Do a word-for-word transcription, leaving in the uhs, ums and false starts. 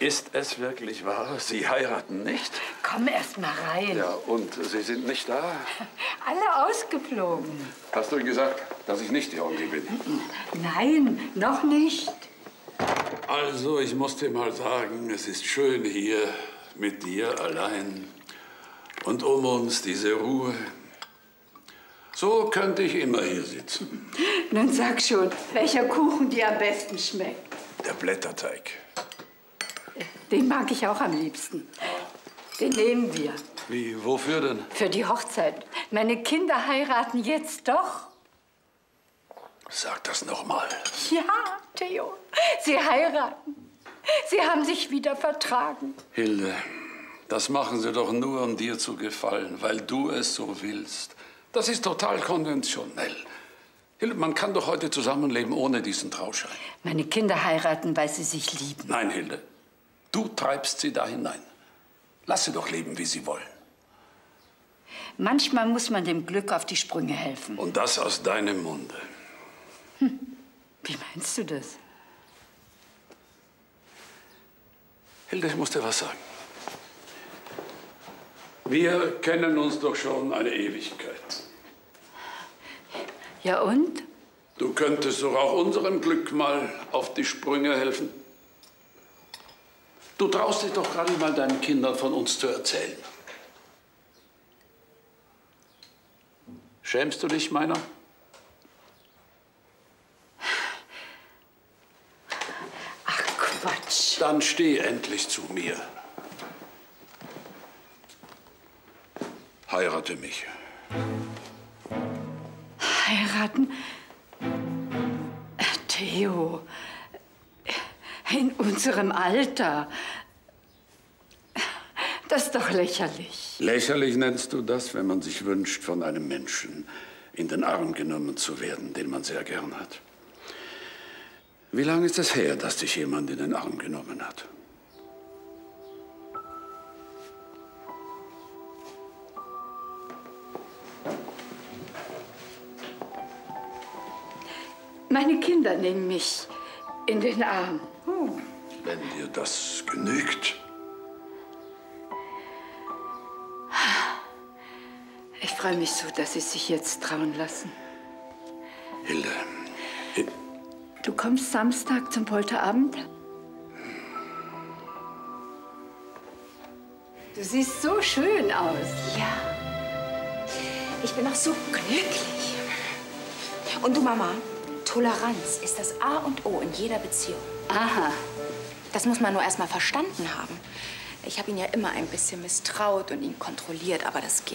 Ist es wirklich wahr? Sie heiraten nicht? Komm erst mal rein. Ja, und Sie sind nicht da? Alle ausgeflogen. Hast du ihm gesagt, dass ich nicht Ihr Onkel bin? Nein, noch nicht. Also, ich muss dir mal sagen, es ist schön hier mit dir allein. Und um uns diese Ruhe. So könnte ich immer hier sitzen. Nun sag schon, welcher Kuchen dir am besten schmeckt. Der Blätterteig. Den mag ich auch am liebsten. Den nehmen wir. Wie, wofür denn? Für die Hochzeit. Meine Kinder heiraten jetzt doch. Sag das noch mal. Ja, Theo, sie heiraten. Sie haben sich wieder vertragen. Hilde, das machen sie doch nur, um dir zu gefallen, weil du es so willst. Das ist total konventionell. Hilde, man kann doch heute zusammenleben ohne diesen Trauschein. Meine Kinder heiraten, weil sie sich lieben. Nein, Hilde. Du treibst sie da hinein. Lass sie doch leben, wie sie wollen. Manchmal muss man dem Glück auf die Sprünge helfen. Und das aus deinem Munde. Hm. Wie meinst du das? Hilde, ich muss dir was sagen. Wir kennen uns doch schon eine Ewigkeit. Ja und? Du könntest doch auch unserem Glück mal auf die Sprünge helfen. Du traust dich doch gerade mal deinen Kindern von uns zu erzählen. Schämst du dich, meiner? Ach, Quatsch. Dann steh endlich zu mir. Heirate mich. Heiraten? Theo, in unserem Alter. Das ist doch lächerlich. Lächerlich nennst du das, wenn man sich wünscht, von einem Menschen in den Arm genommen zu werden, den man sehr gern hat. Wie lange ist es her, dass dich jemand in den Arm genommen hat? Meine Kinder nehmen mich in den Arm. Oh. Wenn dir das genügt. Ich freue mich so, dass Sie sich jetzt trauen lassen. Hilde. Hilde. Du kommst Samstag zum Polterabend? Du siehst so schön aus. Ja. Ich bin auch so glücklich. Und du, Mama? Toleranz ist das A und O in jeder Beziehung. Aha. Das muss man nur erst mal verstanden haben. Ich habe ihn ja immer ein bisschen misstraut und ihn kontrolliert, aber das geht.